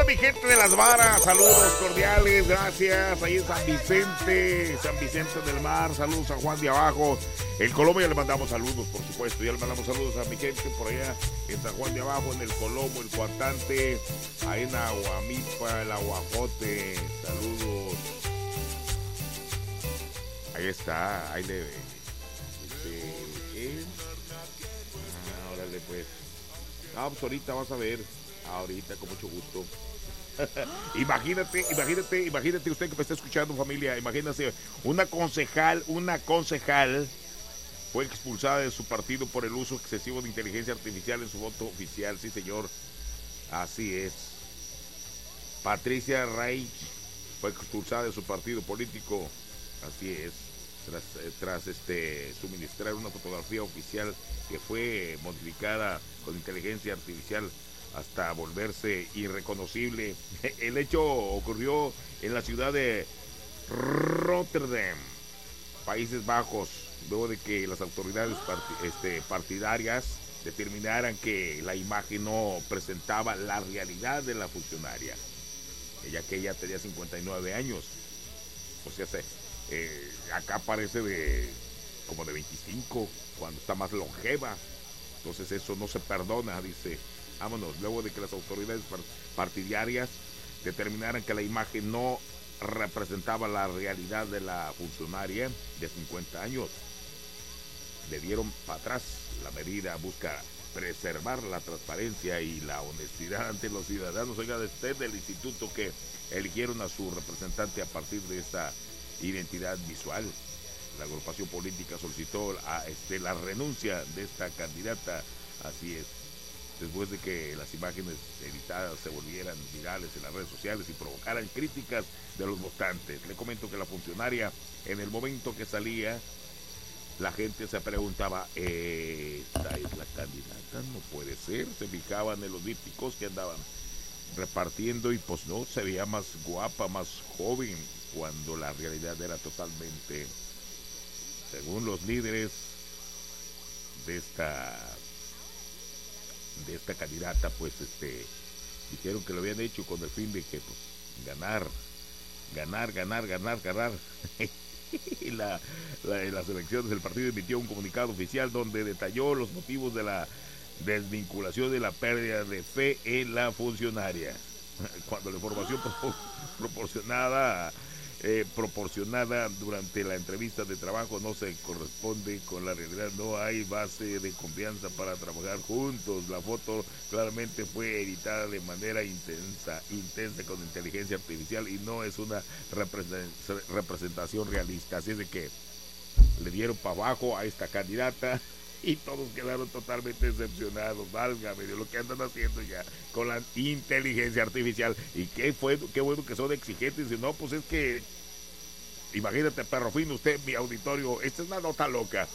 mi gente de Las Varas, saludos cordiales, gracias. Ahí en San Vicente del Mar, saludos a Juan de Abajo. En Colombia le mandamos saludos, por supuesto. Ya le mandamos saludos a mi gente por allá en San Juan de Abajo, en el Colomo, el Cuatante, ahí en Aguamipa, el Aguajote. Saludos. Ahí está, ahí le órale pues. Pues ahorita vas a ver. Ahorita con mucho gusto. Imagínate usted que me está escuchando, familia. Imagínate, una concejal fue expulsada de su partido por el uso excesivo de inteligencia artificial en su voto oficial. Sí, señor. Así es. Patricia Reich fue expulsada de su partido político. Así es. Tras suministrar una fotografía oficial que fue modificada con inteligencia artificial hasta volverse irreconocible. El hecho ocurrió en la ciudad de Rotterdam, Países Bajos, luego de que las autoridades partidarias determinaran que la imagen no presentaba la realidad de la funcionaria, ya que ella tenía 59 años. O sea, acá parece como de 25, cuando está más longeva. Entonces eso no se perdona, dice. Vámonos, luego de que las autoridades partidarias determinaran que la imagen no representaba la realidad de la funcionaria de 50 años, le dieron para atrás. La medida busca preservar la transparencia y la honestidad ante los ciudadanos. Oiga, desde el instituto que eligieron a su representante a partir de esta identidad visual. La agrupación política solicitó la renuncia de esta candidata. Así es, después de que las imágenes editadas se volvieran virales en las redes sociales y provocaran críticas de los votantes. Le comento que la funcionaria, en el momento que salía, la gente se preguntaba, ¿esta es la candidata? No puede ser. Se fijaban en los dípticos que andaban repartiendo y pues no, se veía más guapa, más joven, cuando la realidad era totalmente, según los líderes de esta candidata, pues dijeron que lo habían hecho con el fin de que pues ganar. Y las elecciones del partido emitió un comunicado oficial donde detalló los motivos de la desvinculación de la pérdida de fe en la funcionaria. Cuando la información proporcionada durante la entrevista de trabajo no se corresponde con la realidad, no hay base de confianza para trabajar juntos. La foto claramente fue editada de manera intensa con inteligencia artificial y no es una representación realista. Así es de que le dieron para abajo a esta candidata y todos quedaron totalmente decepcionados. Válgame de lo que andan haciendo ya con la inteligencia artificial. Y qué bueno que son exigentes. Y no, pues es que imagínate, perro fino, usted, mi auditorio, esta es una nota loca.